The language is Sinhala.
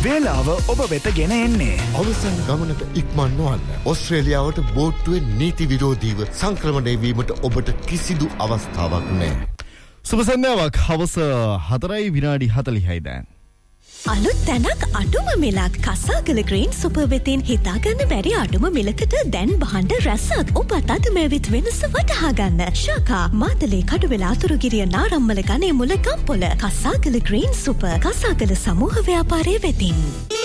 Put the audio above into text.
වේලාව ඔබ වෙත ගෙන එන්නේ. අවසන් ගමනට ඉක්මන් නොවන්න. ඕස්ට්‍රේලියාවට බෝට්ටුවෙන් නීති විරෝධීව සංක්‍රමණය වීමට ඔබට කිසිදු අවස්ථාවක් නැහැ. සුබ සන්ධ්‍යාවක්. හවස 4:40 දැන්. අලුත් තැනක් අඩුම මිලක් කසාගල ග්‍රීන් සුපර් වෙතින් හිතාගන්න බැරි අඩුම මිලකට දැන් බහන්ඩ රැසක් ඔබත් අද මෙවිත් වෙනස වටහා ගන්න. ශාකා මාතලේ කඩුවෙල අතුරුගිරිය නාරම්මල ගනේ මුල ගම්පොල කසාගල ග්‍රීන් සුපර් කසාගල සමූහ ව්‍යාපාරයේ වෙතින්.